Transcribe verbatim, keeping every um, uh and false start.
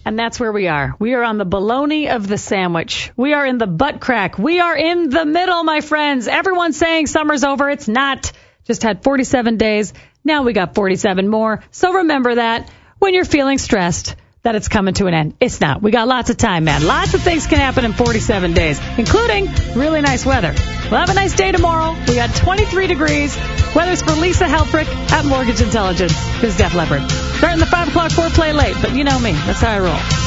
And that's where we are. We are on the bologna of the sandwich. We are in the butt crack. We are in the middle, my friends. Everyone's saying summer's over. It's not. Just had forty-seven days. Now we got forty-seven more. So remember that when you're feeling stressed, that it's coming to an end. It's not. We got lots of time, man. Lots of things can happen in forty-seven days, including really nice weather. We'll have a nice day tomorrow. We got twenty-three degrees. Weather's for Lisa Helfrich at Mortgage Intelligence. This is Def Leppard. Starting the five o'clock foreplay late, but you know me. That's how I roll.